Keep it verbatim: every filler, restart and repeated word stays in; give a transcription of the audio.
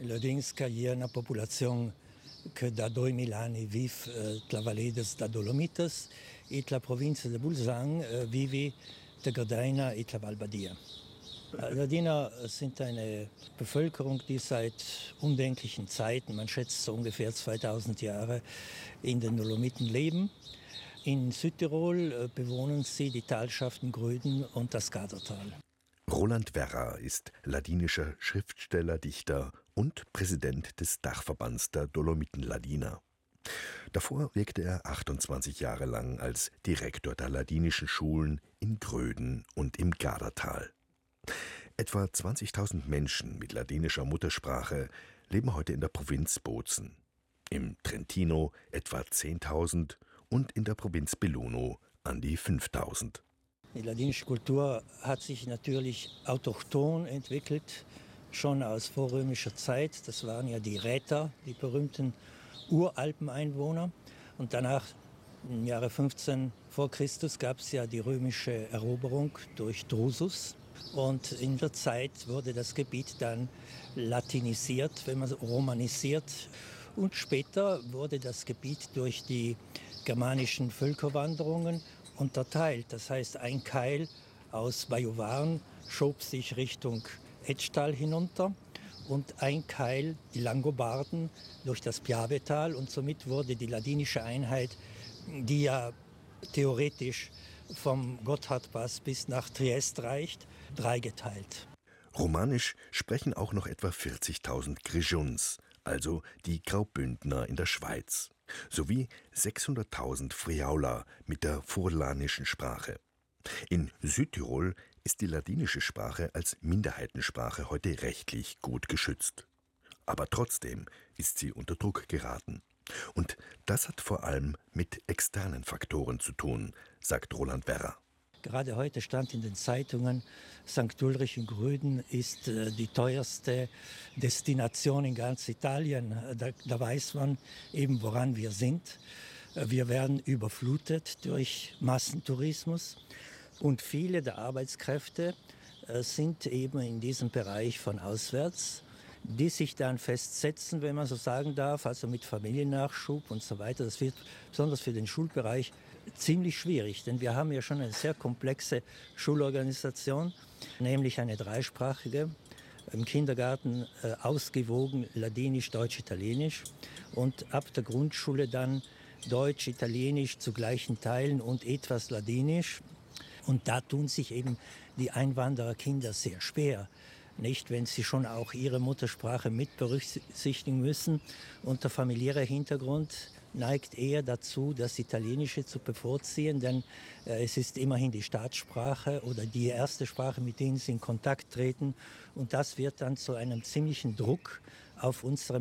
L'Odinska je una popolazione che da duemila anni vive eh, tra Valedes da Dolomites e la provincia di Bolzano eh, vive der Gardena et la Val Badia. Ladiner sind eine Bevölkerung, die seit undenklichen Zeiten, man schätzt so ungefähr zweitausend Jahre, in den Dolomiten leben. In Südtirol bewohnen sie die Talschaften Gröden und das Gardertal. Roland Werra ist ladinischer Schriftsteller, Dichter und Präsident des Dachverbands der Dolomiten-Ladiner. Davor wirkte er achtundzwanzig Jahre lang als Direktor der ladinischen Schulen in Gröden und im Gardertal. Etwa zwanzigtausend Menschen mit ladinischer Muttersprache leben heute in der Provinz Bozen. Im Trentino etwa zehntausend und in der Provinz Belluno an die fünftausend. Die ladinische Kultur hat sich natürlich autochthon entwickelt, schon aus vorrömischer Zeit. Das waren ja die Räter, die berühmten Uralpeneinwohner. Und danach, im Jahre fünfzehn vor Christus, gab es ja die römische Eroberung durch Drusus. Und in der Zeit wurde das Gebiet dann latinisiert, wenn man romanisiert. Und später wurde das Gebiet durch die germanischen Völkerwanderungen unterteilt. Das heißt, ein Keil aus Bajuwaren schob sich Richtung Etschtal hinunter und ein Keil, die Langobarden, durch das Piavetal. Und somit wurde die ladinische Einheit, die ja theoretisch vom Gotthardpass bis nach Triest reicht, dreigeteilt. Romanisch sprechen auch noch etwa vierzigtausend Grijuns, also die Graubündner in der Schweiz, sowie sechshunderttausend Friaula mit der furlanischen Sprache. In Südtirol ist die ladinische Sprache als Minderheitensprache heute rechtlich gut geschützt. Aber trotzdem ist sie unter Druck geraten. Und das hat vor allem mit externen Faktoren zu tun, sagt Roland Werra. Gerade heute stand in den Zeitungen, Sankt Ulrich in Gröden ist äh, die teuerste Destination in ganz Italien. Da, da weiß man eben, woran wir sind. Wir werden überflutet durch Massentourismus und viele der Arbeitskräfte äh, sind eben in diesem Bereich von auswärts, die sich dann festsetzen, wenn man so sagen darf, also mit Familiennachschub und so weiter. Das wird besonders für den Schulbereich ziemlich schwierig, denn wir haben ja schon eine sehr komplexe Schulorganisation, nämlich eine dreisprachige, im Kindergarten äh, ausgewogen Ladinisch, Deutsch, Italienisch und ab der Grundschule dann Deutsch, Italienisch zu gleichen Teilen und etwas Ladinisch. Und da tun sich eben die Einwandererkinder sehr schwer. Nicht, wenn sie schon auch ihre Muttersprache mit berücksichtigen müssen. Und der familiäre Hintergrund neigt eher dazu, das Italienische zu bevorziehen, denn äh, es ist immerhin die Staatssprache oder die erste Sprache, mit denen sie in Kontakt treten. Und das wird dann zu einem ziemlichen Druck auf unsere